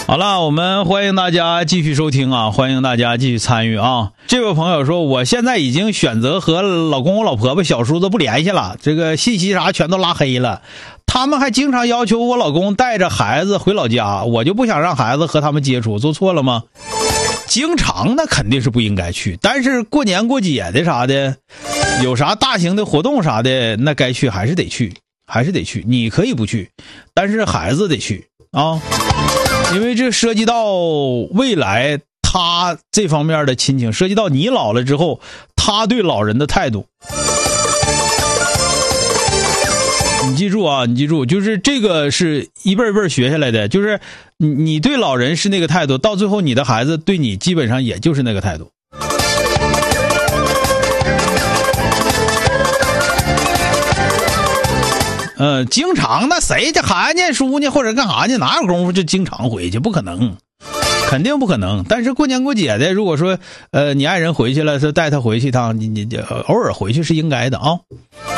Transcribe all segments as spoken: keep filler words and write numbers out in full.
好了，我们欢迎大家继续收听啊，欢迎大家继续参与啊。这位朋友说，我现在已经选择和老公、我老婆婆、小叔子不联系了，这个信息啥全都拉黑了。他们还经常要求我老公带着孩子回老家，我就不想让孩子和他们接触，做错了吗？经常那肯定是不应该去，但是过年过节的啥的，有啥大型的活动啥的，那该去还是得去，还是得去。你可以不去，但是孩子得去啊。因为这涉及到未来他这方面的亲情，涉及到你老了之后他对老人的态度。你记住啊，你记住，就是这个是一辈一辈学下来的，就是你你对老人是那个态度，到最后你的孩子对你基本上也就是那个态度。呃，经常那谁这孩子念书呢，或者干啥呢？哪有功夫就经常回去？不可能，肯定不可能。但是过年过节的，如果说呃你爱人回去了，是带他回去一趟，你你偶尔回去是应该的啊。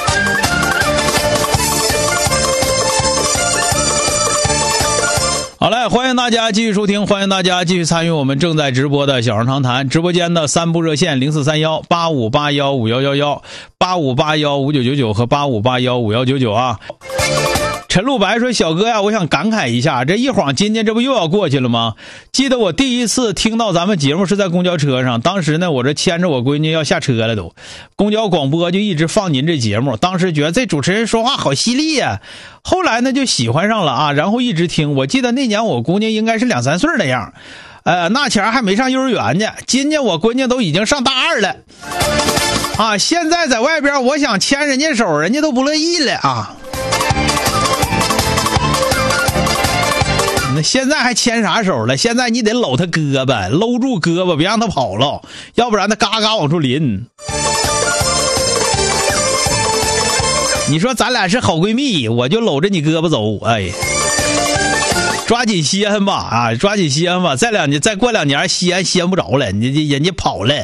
好嘞，欢迎大家继续收听，欢迎大家继续参与我们正在直播的小人长谈直播间的三部热线零四三幺八五八幺五幺幺幺、八五八幺五九九九和八五八幺五幺九九啊。陈露白说，小哥呀，我想感慨一下，这一晃今年这不又要过去了吗？记得我第一次听到咱们节目是在公交车上，当时呢我这牵着我闺女要下车了都，公交广播就一直放您这节目，当时觉得这主持人说话好犀利呀，后来呢就喜欢上了啊，然后一直听。我记得那年我姑娘应该是两三岁那样，呃，那前还没上幼儿园呢，今年我闺女都已经上大二了啊，现在在外边我想牵人家手，人家都不乐意了啊。那现在还牵啥手了？现在你得搂他胳膊，搂住胳膊，别让他跑了，要不然他嘎嘎往出淋。你说咱俩是好闺蜜，我就搂着你胳膊走，哎，抓紧稀罕吧啊，抓紧稀罕吧！再两年，再过两年，稀罕稀罕不着了，你这人家跑了。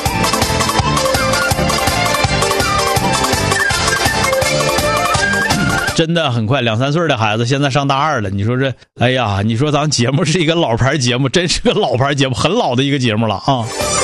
真的很快，两三岁的孩子现在上大二了。你说这，哎呀，你说咱节目是一个老牌节目，真是个老牌节目，很老的一个节目了啊。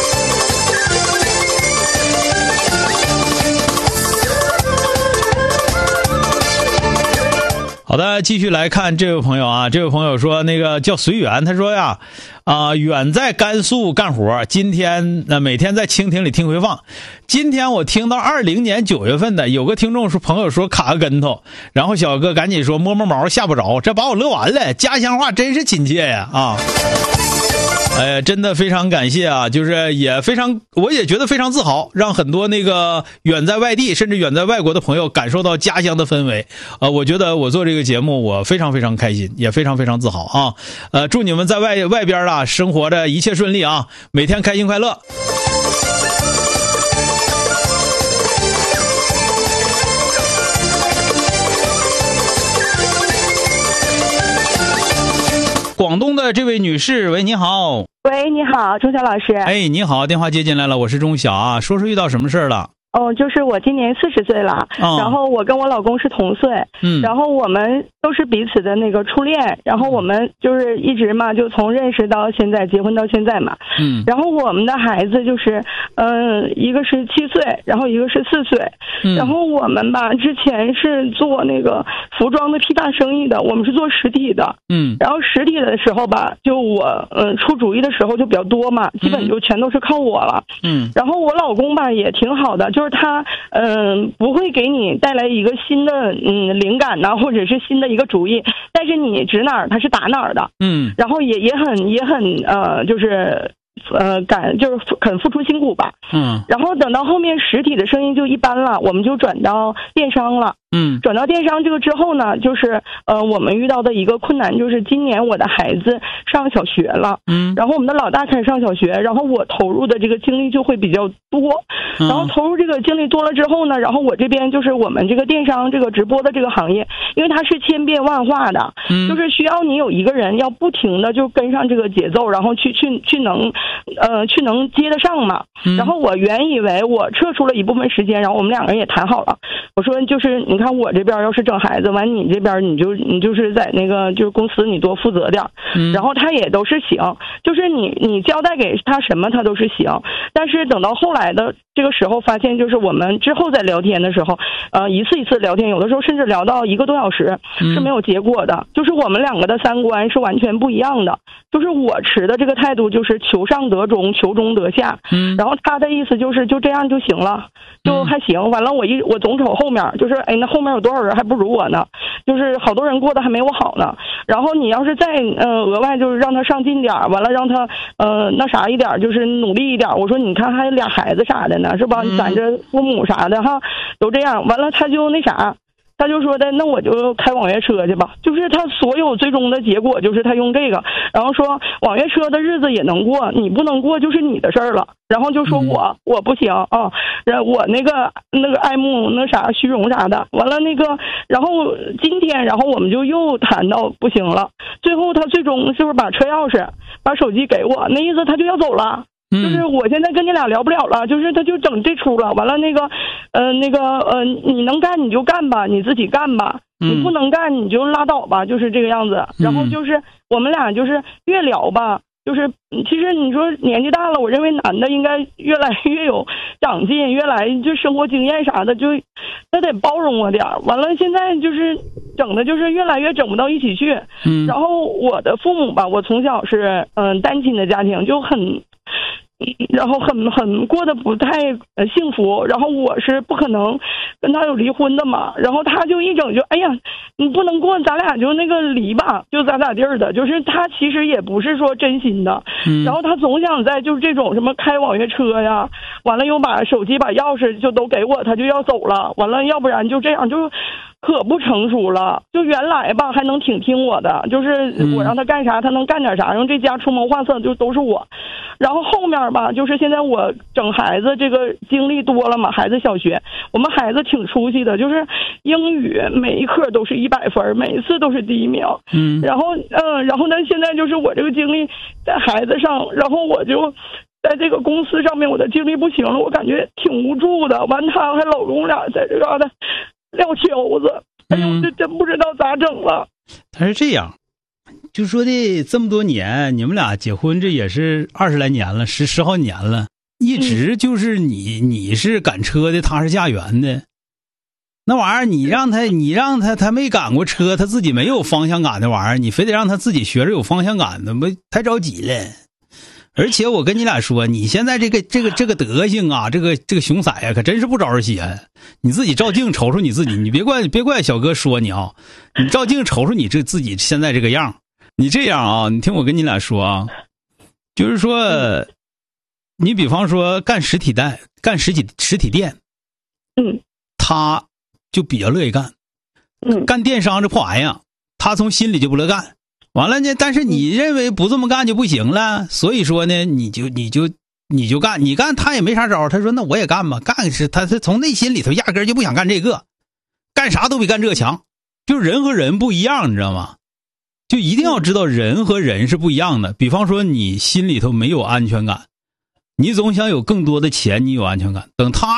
好的，继续来看这位朋友啊，这位朋友说那个叫随缘，他说呀，啊、呃，远在甘肃干活，今天那、呃、每天在蜻蜓里听回放。今天我听到二零年九月份的，有个听众说朋友说卡个跟头，然后小哥赶紧说摸摸毛吓不着，这把我乐完了，家乡话真是亲切呀啊！哎，真的非常感谢啊，就是也非常，我也觉得非常自豪，让很多那个远在外地甚至远在外国的朋友感受到家乡的氛围。呃，我觉得我做这个节目我非常非常开心，也非常非常自豪啊。呃，祝你们在外外边啊生活的一切顺利啊，每天开心快乐。广东的这位女士，喂，你好。 喂，你好，钟晓老师。 哎，你好，电话接进来了，我是钟晓啊，说说遇到什么事了？ 哦，就是我今年四十岁了、哦，然后我跟我老公是同岁，嗯，然后我们都是彼此的那个初恋，然后我们就是一直嘛，就从认识到现在，结婚到现在嘛，嗯，然后我们的孩子就是，嗯、呃，一个是七岁，然后一个是四岁，嗯，然后我们吧之前是做那个服装的批发生意的，我们是做实体的，嗯，然后实体的时候吧，就我嗯、呃、出主意的时候就比较多嘛，基本就全都是靠我了，嗯，然后我老公吧也挺好的，就。就是他，嗯、呃，不会给你带来一个新的嗯灵感呐，或者是新的一个主意，但是你指哪儿他是打哪儿的，嗯，然后也也很也很呃，就是呃感就是很付出辛苦吧，嗯，然后等到后面实体的生意就一般了，我们就转到电商了。嗯，转到电商这个之后呢，就是呃，我们遇到的一个困难就是今年我的孩子上小学了，嗯，然后我们的老大开始上小学，然后我投入的这个精力就会比较多，然后投入这个精力多了之后呢，然后我这边就是我们这个电商这个直播的这个行业，因为它是千变万化的，嗯，就是需要你有一个人要不停的就跟上这个节奏，然后去去去能呃去能接得上嘛，然后我原以为我撤出了一部分时间，然后我们两个人也谈好了，我说就是你。 看我这边要是整孩子，完你这边你就你就是在那个就是公司你多负责点， 嗯， 然后他也都是行，就是你你交代给他什么他都是行，但是等到后来的这个时候发现，就是我们之后在聊天的时候，呃，一次一次聊天，有的时候甚至聊到一个多小时是没有结果的，嗯，就是我们两个的三观是完全不一样的，就是我持的这个态度就是求上得中，求中得下， 嗯， 然后他的意思就是就这样就行了，就还行，完了我一我总瞅后面，就是哎那后面有多少人还不如我呢，就是好多人过得还没我好呢，然后你要是再呃额外就是让他上进点，完了让他呃那啥一点，就是努力一点，我说你看还有俩孩子啥的呢是吧，攒着父母啥的哈都这样，完了他就那啥，他就说的那我就开网约车去吧，就是他所有最终的结果就是他用这个，然后说网约车的日子也能过，你不能过就是你的事儿了，然后就说我我不行啊，我那个那个爱慕那啥虚荣啥的，完了那个然后今天然后我们就又谈到不行了，最后他最终就是把车钥匙把手机给我，那意思他就要走了，就是我现在跟你俩聊不了了，就是他就整这出了，完了那个呃那个呃你能干你就干吧，你自己干吧，你不能干你就拉倒吧，就是这个样子，然后就是我们俩就是越聊吧，就是其实你说年纪大了，我认为男的应该越来越有长进，越来就生活经验啥的，就他得包容我点，完了现在就是整的就是越来越整不到一起去， 嗯， 然后我的父母吧，我从小是嗯、呃、单亲的家庭，就很然后很很过得不太呃幸福，然后我是不可能跟他有离婚的嘛，然后他就一整就哎呀你不能过，咱俩就那个离吧，就咋咋地儿的，就是他其实也不是说真心的， 嗯， 然后他总想在就是这种什么开网约车呀，完了又把手机把钥匙就都给我，他就要走了，完了要不然就这样就可不成熟了，就原来吧还能挺听我的，就是我让他干啥他能干点啥，然后这家出谋划策就都是我，然后后面吧就是现在我整孩子这个经历多了嘛，孩子小学我们孩子挺出息的，就是英语每一科都是一百分，每一次都是第一名， 嗯， 然后嗯然后呢现在就是我这个经历在孩子上，然后我就在这个公司上面我的经历不行了，我感觉挺无助的，完他还老公俩在这嘎达撂挑子，哎呦，我这真不知道咋整了。 他是这样，就说的这么多年，你们俩结婚这也是二十来年了，十十好几年了，一直就是你、嗯、你是赶车的，他是驾辕的，那玩意儿你让他你让他他没赶过车，他自己没有方向感的玩意儿，你非得让他自己学着有方向感的，不太着急了。而且我跟你俩说，你现在这个这个这个德行啊，这个这个熊色啊，可真是不招人稀罕。你自己照镜瞅瞅你自己，你别怪别怪小哥说你啊，你照镜瞅瞅你这自己现在这个样。你这样啊，你听我跟你俩说啊，就是说，你比方说干实体店，干实体实体店， 嗯， 他就比较乐意干， 嗯， 干电商这破玩意儿，他从心里就不乐干。完了呢，但是你认为不这么干就不行了，所以说呢，你就你就你就干，你干他也没啥招，他说那我也干吧，干是他是从内心里头压根就不想干这个，干啥都比干这个强，就人和人不一样，你知道吗？就一定要知道人和人是不一样的。比方说你心里头没有安全感，你总想有更多的钱，你有安全感，等他